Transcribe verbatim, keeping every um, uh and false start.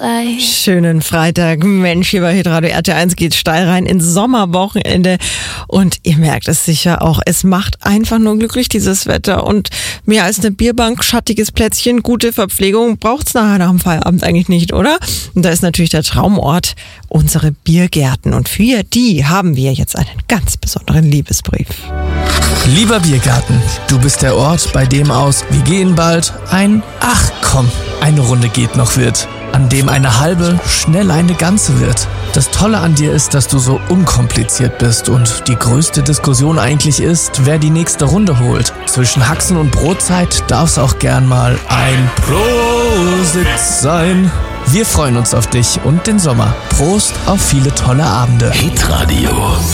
Schönen Freitag. Mensch, hier bei Hitradio R T eins geht steil rein ins Sommerwochenende. Und ihr merkt es sicher auch, es macht einfach nur glücklich, dieses Wetter. Und mehr als eine Bierbank, schattiges Plätzchen, gute Verpflegung braucht's nachher nach dem Feierabend eigentlich nicht, oder? Und da ist natürlich der Traumort unsere Biergärten. Und für die haben wir jetzt einen ganz besonderen Liebesbrief. Lieber Biergarten, du bist der Ort, bei dem aus "Wir gehen bald" ein "Ach komm, eine Runde geht noch" wird, an dem eine halbe schnell eine ganze wird. Das Tolle an dir ist, dass du so unkompliziert bist und die größte Diskussion eigentlich ist, wer die nächste Runde holt. Zwischen Haxen und Brotzeit darf's auch gern mal ein Prosit sein. Wir freuen uns auf dich und den Sommer. Prost auf viele tolle Abende. Hitradio.